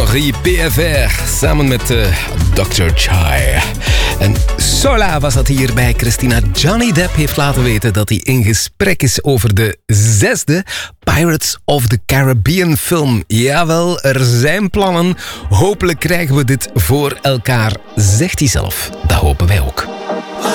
categorie PFR samen met Dr. Chai. En Sola was dat hier bij Christina. Johnny Depp heeft laten weten dat hij in gesprek is over de 6e Pirates of the Caribbean film. Jawel, er zijn plannen. Hopelijk krijgen we dit voor elkaar, zegt hij zelf. Dat hopen wij ook.